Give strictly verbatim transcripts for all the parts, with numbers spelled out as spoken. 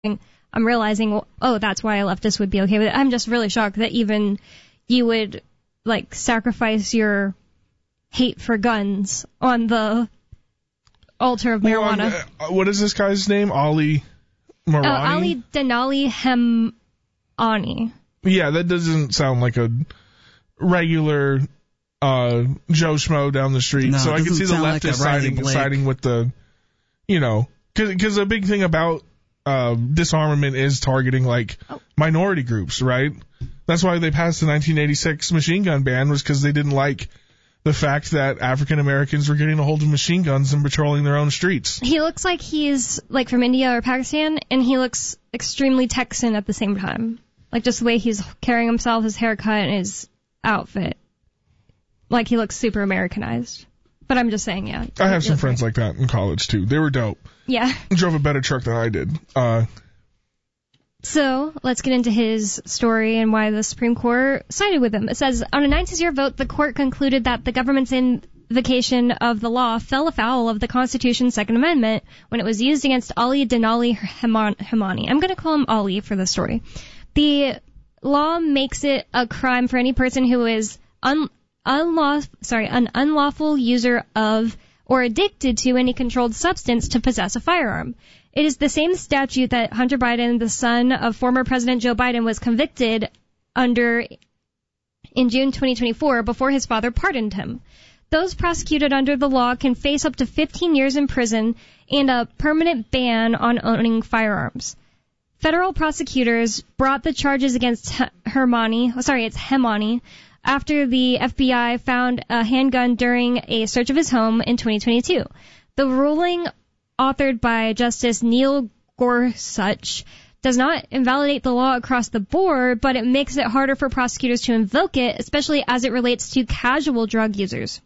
I'm realizing, well, oh, that's why a leftist would be okay with it. I'm just really shocked that even you would, like, sacrifice your hate for guns on the altar of marijuana. Well, uh, what is this guy's name? Ali Marani? Uh, Ali Denali Hemani. Yeah, that doesn't sound like a regular uh, Joe Schmo down the street. No, so I can see the leftist like siding, siding with the, you know, because a big thing about uh, disarmament is targeting, like, oh. minority groups, right? That's why they passed the nineteen eighty-six machine gun ban, was because they didn't like the fact that African Americans were getting a hold of machine guns and patrolling their own streets. He looks like he's, like, from India or Pakistan, and he looks extremely Texan at the same time. Like, just the way he's carrying himself, his haircut, and his outfit. Like, he looks super Americanized. But I'm just saying, yeah. I have some friends like that in college, too. They were dope. Yeah. Drove a better truck than I did. Uh, so, let's get into his story and why the Supreme Court sided with him. It says, on a nine to zero vote, the court concluded that the government's invocation of the law fell afoul of the Constitution's Second Amendment when it was used against Ali Denali Hemani. I'm going to call him Ali for the story. The law makes it a crime for any person who is un- unlaw- sorry, an unlawful user of or addicted to any controlled substance to possess a firearm. It is the same statute that Hunter Biden, the son of former President Joe Biden, was convicted under in June twenty twenty-four before his father pardoned him. Those prosecuted under the law can face up to fifteen years in prison and a permanent ban on owning firearms. Federal prosecutors brought the charges against Hermani, oh, sorry, it's Hemani, after the F B I found a handgun during a search of his home in twenty twenty-two. The ruling, authored by Justice Neil Gorsuch, does not invalidate the law across the board, but it makes it harder for prosecutors to invoke it, especially as it relates to casual drug users.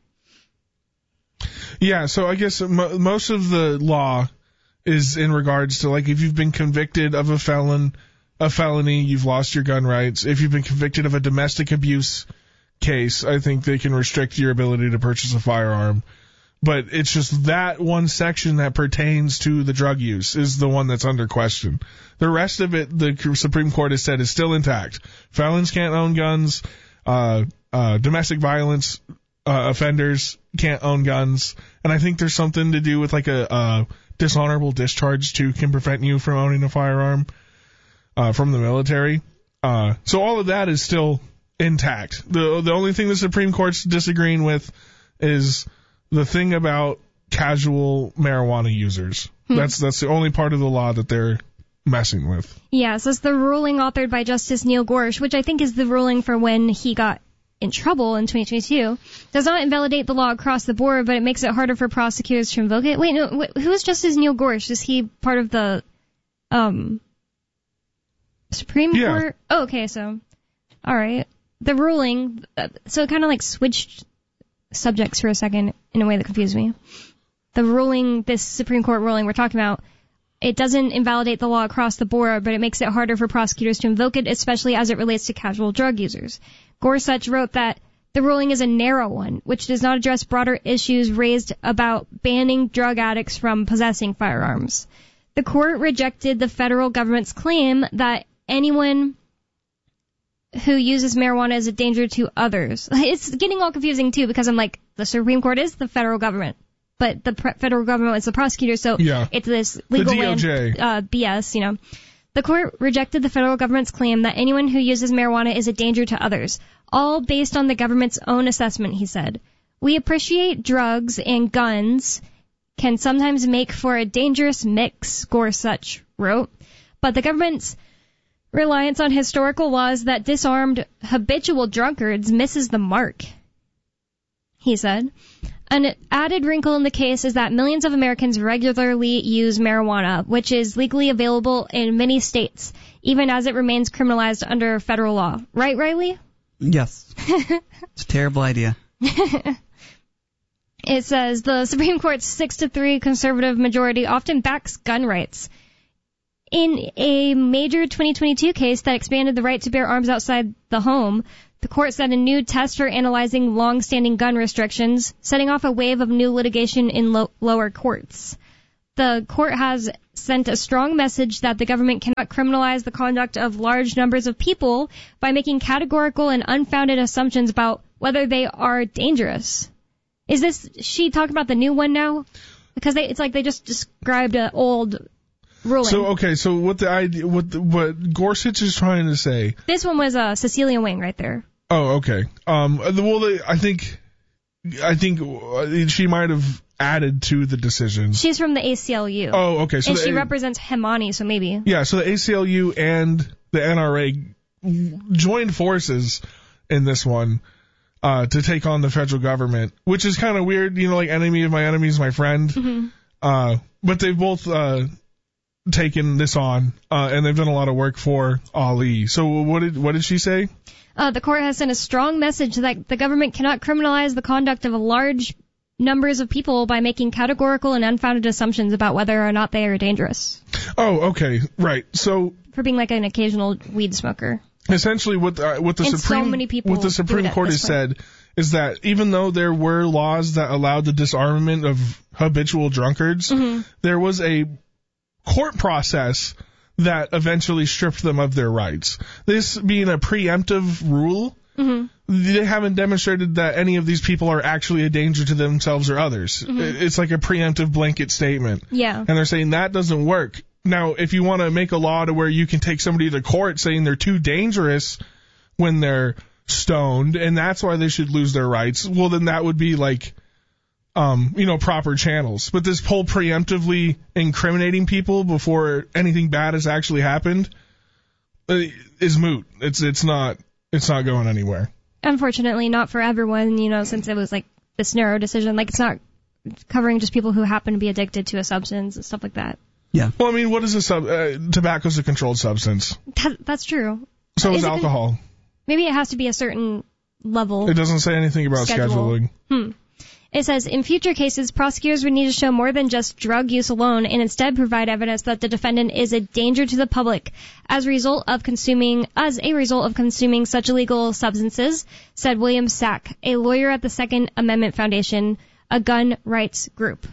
Yeah, so I guess m- most of the law is in regards to, like, if you've been convicted of a felon, a felony, you've lost your gun rights. If you've been convicted of a domestic abuse case, I think they can restrict your ability to purchase a firearm. But it's just that one section that pertains to the drug use is the one that's under question. The rest of it, the Supreme Court has said, is still intact. Felons can't own guns. Uh, uh, domestic violence uh, offenders can't own guns. And I think there's something to do with, like, a... a dishonorable discharge, too, can prevent you from owning a firearm uh, from the military. Uh, so all of that is still intact. The the only thing the Supreme Court's disagreeing with is the thing about casual marijuana users. Hmm. That's that's the only part of the law that they're messing with. Yeah, so it's the ruling authored by Justice Neil Gorsuch, which I think is the ruling for when he got in trouble in twenty twenty-two, does not invalidate the law across the board, but it makes it harder for prosecutors to invoke it. Wait, no, wh- who is Justice Neil Gorsuch? Is he part of the um Supreme yeah. Court? Oh, okay, so, all right. The ruling, uh, so it kind of like switched subjects for a second in a way that confused me. The ruling, this Supreme Court ruling we're talking about, it doesn't invalidate the law across the board, but it makes it harder for prosecutors to invoke it, especially as it relates to casual drug users. Gorsuch wrote that the ruling is a narrow one, which does not address broader issues raised about banning drug addicts from possessing firearms. The court rejected the federal government's claim that anyone who uses marijuana is a danger to others. It's getting all confusing, too, because I'm like, the Supreme Court is the federal government, but the pre- federal government is the prosecutor, so yeah. it's this legal the D O J. land uh, B S, you know. The court rejected the federal government's claim that anyone who uses marijuana is a danger to others, all based on the government's own assessment, he said. We appreciate drugs and guns can sometimes make for a dangerous mix, Gorsuch wrote, but the government's reliance on historical laws that disarmed habitual drunkards misses the mark, he said. An added wrinkle in the case is that millions of Americans regularly use marijuana, which is legally available in many states, even as it remains criminalized under federal law. Right, Riley? Yes. It's a terrible idea. It says the Supreme Court's six to three conservative majority often backs gun rights. In a major twenty twenty-two case that expanded the right to bear arms outside the home, the court set a new test for analyzing long-standing gun restrictions, setting off a wave of new litigation in lo- lower courts. the court has sent a strong message that the government cannot criminalize the conduct of large numbers of people by making categorical and unfounded assumptions about whether they are dangerous. Is this, she talking about the new one now? Because they, it's like they just described an old ruling. So, okay, so what the idea, what the, what Gorsuch is trying to say. This one was uh, Cecilia Wing right there. Oh, okay. Um, well, they, I think, I think she might have added to the decision. She's from the A C L U. Oh, okay. So and the, she represents Hemani, so maybe. Yeah, so the A C L U and the N R A joined forces in this one uh, to take on the federal government, which is kind of weird. You know, like enemy of my enemy is my friend. Mm-hmm. Uh, but they've both uh, taken this on, uh, and they've done a lot of work for Ali. So what did what did she say? Uh, the court has sent a strong message that the government cannot criminalize the conduct of a large numbers of people by making categorical and unfounded assumptions about whether or not they are dangerous. Oh, okay, right. So for being like an occasional weed smoker. Essentially, what the, what the and Supreme so many people what the Supreme Court has said is that even though there were laws that allowed the disarmament of habitual drunkards, mm-hmm. there was a court process that eventually stripped them of their rights. This being a preemptive rule. Mm-hmm. They haven't demonstrated that any of these people are actually a danger to themselves or others. Mm-hmm. It's like a preemptive blanket statement. Yeah. And they're saying that doesn't work. Now, if you want to make a law to where you can take somebody to court saying they're too dangerous when they're stoned, and that's why they should lose their rights, well, then that would be like, um, you know, proper channels. But this whole preemptively incriminating people before anything bad has actually happened uh, is moot. It's it's not. It's not going anywhere. Unfortunately, not for everyone, you know, since it was like this narrow decision. Like, it's not covering just people who happen to be addicted to a substance and stuff like that. Yeah. Well, I mean, what is a sub? Uh, tobacco's a controlled substance. That, that's true. So is, is alcohol. Con- maybe it has to be a certain level. It doesn't say anything about schedule. scheduling. Hmm. It says, in future cases, prosecutors would need to show more than just drug use alone and instead provide evidence that the defendant is a danger to the public as a result of consuming, as a result of consuming such illegal substances, said William Sack, a lawyer at the Second Amendment Foundation, a gun rights group.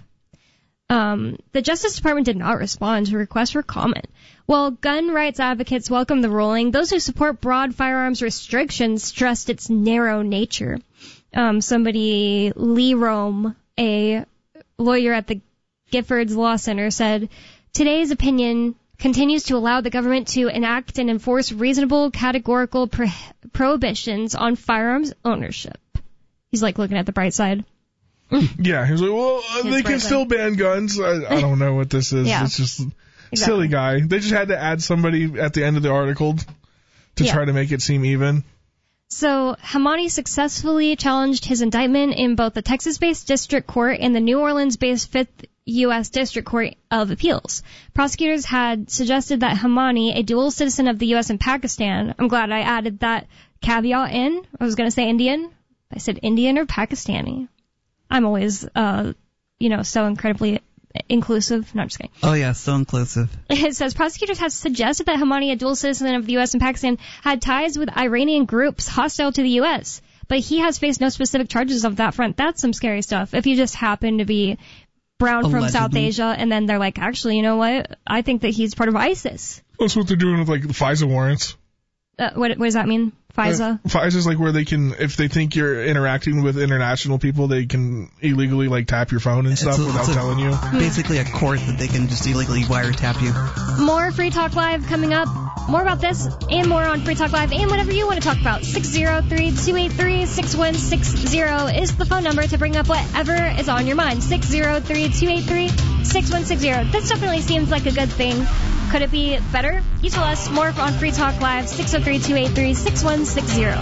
Um, the Justice Department did not respond to requests for comment. While gun rights advocates welcomed the ruling, those who support broad firearms restrictions stressed its narrow nature. Um, somebody, Lee Rome, a lawyer at the Giffords Law Center, said, today's opinion continues to allow the government to enact and enforce reasonable categorical pro- prohibitions on firearms ownership. He's like looking at the bright side. Yeah, he's like, well, uh, they can still ban guns. I, I don't know what this is. Yeah. It's just exactly. Silly guy. They just had to add somebody at the end of the article to yeah. try to make it seem even. So, Hemani successfully challenged his indictment in both the Texas-based District Court and the New Orleans-based Fifth U S District Court of Appeals. Prosecutors had suggested that Hemani, a dual citizen of the U S and Pakistan, I'm glad I added that caveat in. I was going to say Indian. I said Indian or Pakistani. I'm always, uh, you know, so incredibly inclusive. No, I'm just kidding. Oh, yeah, so inclusive. It says prosecutors have suggested that Hemani, a dual citizen of the U S and Pakistan, had ties with Iranian groups hostile to the U S, but he has faced no specific charges on that front. That's some scary stuff. If you just happen to be brown from Allegedly. South Asia, and then they're like, actually, you know what? I think that he's part of ISIS. That's what they're doing with, like, the FISA warrants. Uh, what, what does that mean? FISA? Uh, FISA is like where they can, if they think you're interacting with international people, they can illegally like tap your phone and stuff a, without a, telling you. Basically a court that they can just illegally wiretap you. More Free Talk Live coming up. More about this and more on Free Talk Live and whatever you want to talk about. six oh three, two eight three, six one six zero is the phone number to bring up whatever is on your mind. six oh three, two eight three, six one six zero. This definitely seems like a good thing. Could it be better? You tell us. More on Free Talk Live, six oh three, two eight three, six one six zero.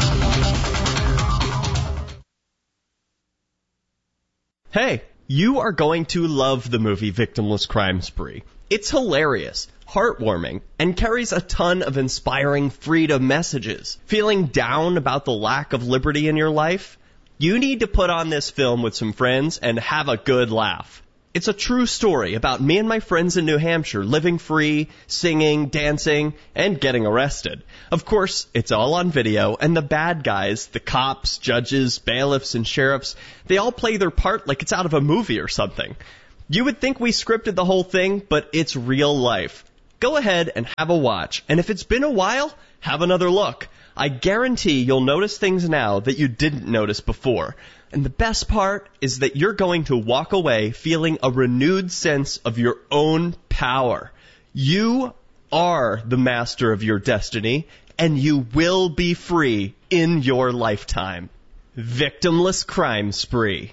Hey, you are going to love the movie Victimless Crime Spree. It's hilarious, heartwarming, and carries a ton of inspiring freedom messages. Feeling down about the lack of liberty in your life? You need to put on this film with some friends and have a good laugh. It's a true story about me and my friends in New Hampshire living free, singing, dancing, and getting arrested. Of course, it's all on video, and the bad guys, the cops, judges, bailiffs, and sheriffs, they all play their part like it's out of a movie or something. You would think we scripted the whole thing, but it's real life. Go ahead and have a watch, and if it's been a while, have another look. I guarantee you'll notice things now that you didn't notice before. And the best part is that you're going to walk away feeling a renewed sense of your own power. You are the master of your destiny, and you will be free in your lifetime. Victimless Crime Spree.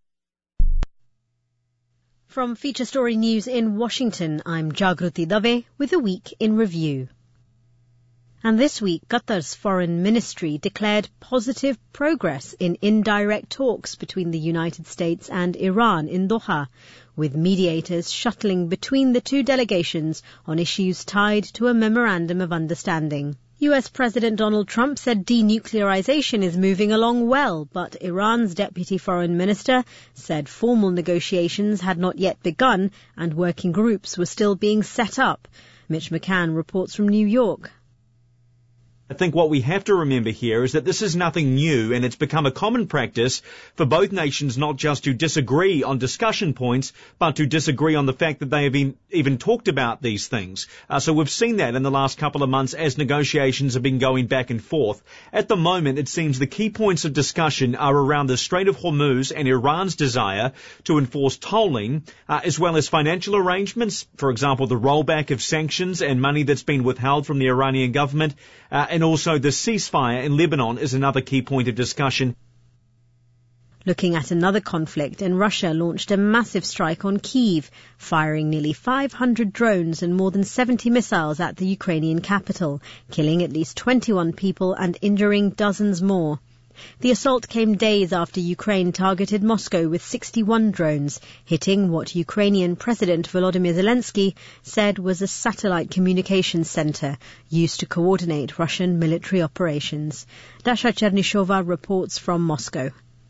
From Feature Story News in Washington, I'm Jagruti Dave with a week in review. And this week, Qatar's foreign ministry declared positive progress in indirect talks between the United States and Iran in Doha, with mediators shuttling between the two delegations on issues tied to a memorandum of understanding. U S President Donald Trump said denuclearization is moving along well, but Iran's deputy foreign minister said formal negotiations had not yet begun and working groups were still being set up. Mitch McCann reports from New York. I think what we have to remember here is that this is nothing new, and it's become a common practice for both nations not just to disagree on discussion points, but to disagree on the fact that they have been, even talked about these things. Uh, so we've seen that in the last couple of months as negotiations have been going back and forth. At the moment, it seems the key points of discussion are around the Strait of Hormuz and Iran's desire to enforce tolling, uh, as well as financial arrangements, for example, the rollback of sanctions and money that's been withheld from the Iranian government, uh, and also the ceasefire in Lebanon is another key point of discussion. Looking at another conflict, and Russia launched a massive strike on Kyiv, firing nearly five hundred drones and more than seventy missiles at the Ukrainian capital, killing at least twenty-one people and injuring dozens more. The assault came days after Ukraine targeted Moscow with sixty-one drones, hitting what Ukrainian President Volodymyr Zelensky said was a satellite communications center used to coordinate Russian military operations. Dasha Chernyshova reports from Moscow.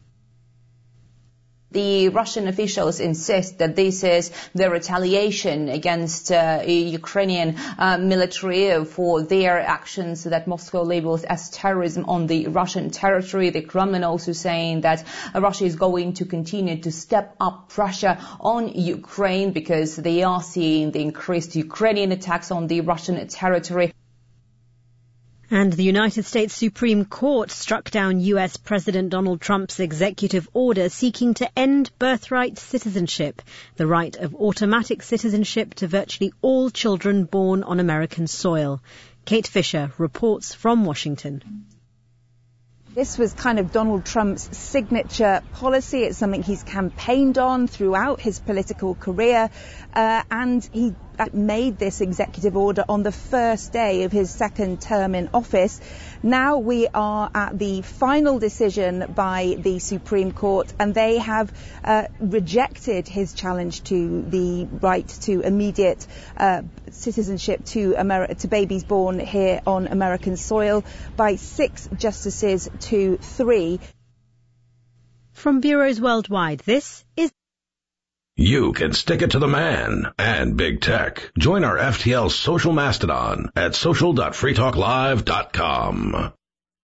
The Russian officials insist that this is the retaliation against uh, Ukrainian uh, military for their actions that Moscow labels as terrorism on the Russian territory. The Kremlin also saying that uh, Russia is going to continue to step up pressure on Ukraine because they are seeing the increased Ukrainian attacks on the Russian territory. And the United States Supreme Court struck down U S President Donald Trump's executive order seeking to end birthright citizenship, the right of automatic citizenship to virtually all children born on American soil. Kate Fisher reports from Washington. This was kind of Donald Trump's signature policy. It's something he's campaigned on throughout his political career, uh, and he made this executive order on the first day of his second term in office. Now we are at the final decision by the Supreme Court, and they have uh, rejected his challenge to the right to immediate uh, citizenship to, Ameri- to babies born here on American soil by six justices to three. From bureaus worldwide, this is You can stick it to the man and big tech. Join our F T L social mastodon at social dot free talk live dot com.